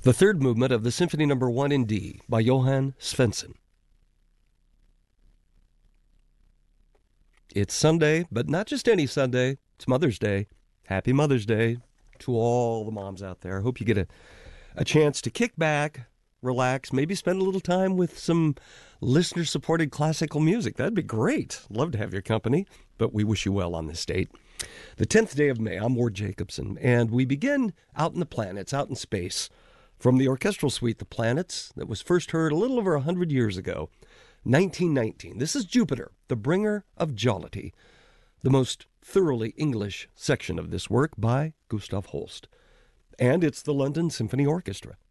The third movement of the Symphony No. 1 in D by Johann Svensson. It's Sunday, but not just any Sunday. It's Mother's Day. Happy Mother's Day to all the moms out there. I hope you get a chance to kick back, relax, maybe spend a little time with some listener-supported classical music. That'd be great. Love to have your company, but we wish you well on this date. The 10th day of May, I'm Ward Jacobson, and we begin out in the planets, out in space, from the orchestral suite, The Planets, that was first heard a little over 100 years ago, 1919. This is Jupiter, the bringer of jollity, the most thoroughly English section of this work by Gustav Holst. And it's the London Symphony Orchestra.